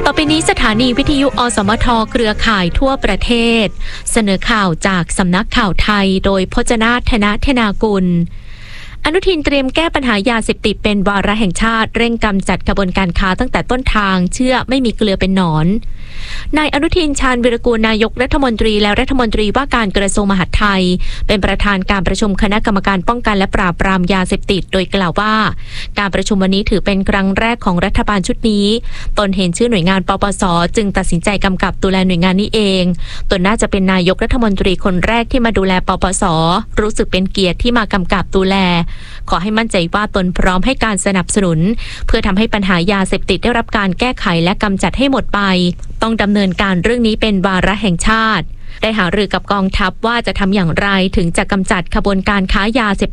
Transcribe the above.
ต่อไปนี้สถานีวิทยุอสมทเครือข่ายทั่วประเทศเสนอข่าวจากสำนักข่าวไทยโดยพจนาถ ธนธนากุลอนุทินเตรียมแก้ปัญหายาเสพติดเป็นวาระแห่งชาติเร่งกำจัดกระบวนการค้าตั้งแต่ต้นทางเชื่อไม่มีเกลือเป็นหนอนนายอนุทินชาญวิรากูลนายกรัฐมนตรีและรัฐมนตรีว่าการกระทรวงมหาดไทยเป็นประธานการประชุมคณะกรรมการป้องกันและปราบปรามยาเสพติดโดยกล่าวว่าการประชุมวันนี้ถือเป็นครั้งแรกของรัฐบาลชุดนี้ตนเห็นชื่อหน่วยงานปปส.จึงตัดสินใจกำกับดูแลหน่วยงานนี้เองตนน่าจะเป็นนายกรัฐมนตรีคนแรกที่มาดูแลปปส.รู้สึกเป็นเกียรติที่มากำกับดูแลขอให้มั่นใจว่าตนพร้อมให้การสนับสนุนเพื่อทำให้ปัญหายาเสพติดได้รับการแก้ไขและกำจัดให้หมดไปต้องดำเนินการเรื่องนี้เป็นวาระแห่งชาติได้หารือกับกองทัพว่าจะทำอย่างไรถึงจะกำจัดขบวนการค้ายาเสพ